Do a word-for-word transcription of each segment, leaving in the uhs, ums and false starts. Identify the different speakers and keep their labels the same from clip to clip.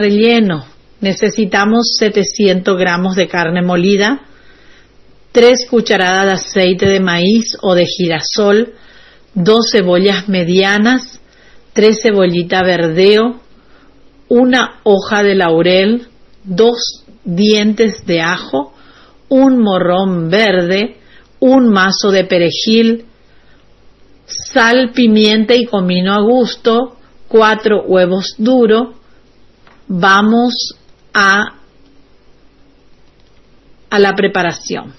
Speaker 1: Relleno. Necesitamos setecientos gramos de carne molida, tres cucharadas de aceite de maíz o de girasol, dos cebollas medianas, tres cebollitas verdeo, una hoja de laurel, dos dientes de ajo, un morrón verde, un mazo de perejil, sal, pimienta y comino a gusto, cuatro huevos duros. Vamos a, a la preparación.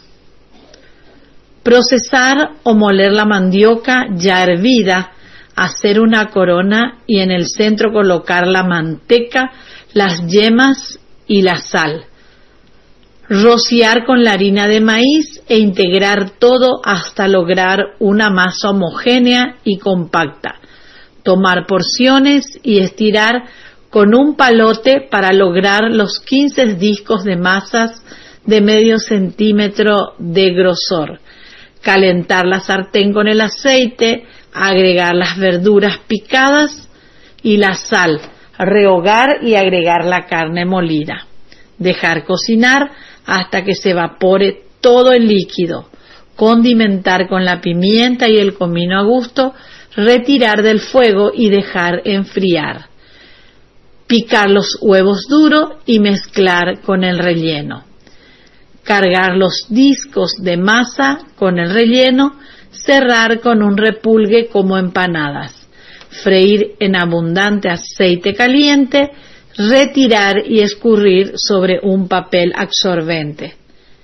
Speaker 1: Procesar o moler la mandioca ya hervida, hacer una corona y en el centro colocar la manteca, las yemas y la sal. Rociar con la harina de maíz e integrar todo hasta lograr una masa homogénea y compacta. Tomar porciones y estirar con un palote para lograr los quince discos de masas de medio centímetro de grosor. Calentar la sartén con el aceite, agregar las verduras picadas y la sal, rehogar y agregar la carne molida. Dejar cocinar hasta que se evapore todo el líquido. Condimentar con la pimienta y el comino a gusto, retirar del fuego y dejar enfriar. Picar los huevos duros y mezclar con el relleno. Cargar los discos de masa con el relleno, cerrar con un repulgue como empanadas. Freír en abundante aceite caliente, retirar y escurrir sobre un papel absorbente.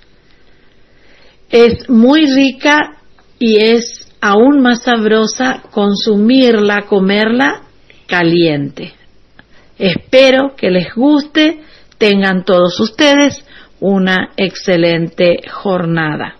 Speaker 1: Es muy rica y es aún más sabrosa consumirla, comerla caliente. Espero que les guste, tengan todos ustedes una excelente jornada.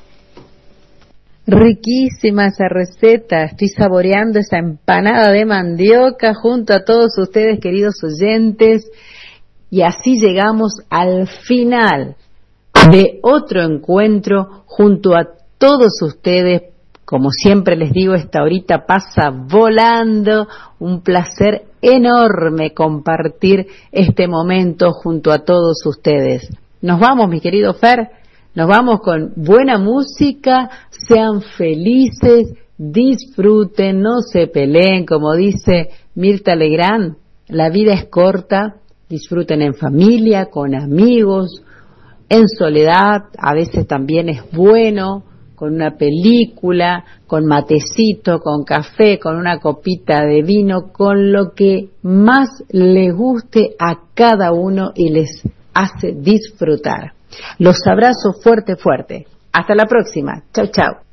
Speaker 2: Riquísima esa receta, estoy saboreando esa empanada de mandioca junto a todos ustedes, queridos oyentes, y así llegamos al final de otro encuentro junto a todos ustedes. Como siempre les digo, esta horita pasa volando, un placer enorme compartir este momento junto a todos ustedes. Nos vamos, mi querido Fer, nos vamos con buena música, sean felices, disfruten, no se peleen, como dice Mirta Legrand, la vida es corta, disfruten en familia, con amigos, en soledad, a veces también es bueno, con una película, con matecito, con café, con una copita de vino, con lo que más les guste a cada uno y les hace disfrutar. Los abrazo fuerte, fuerte. Hasta la próxima. Chau, chau.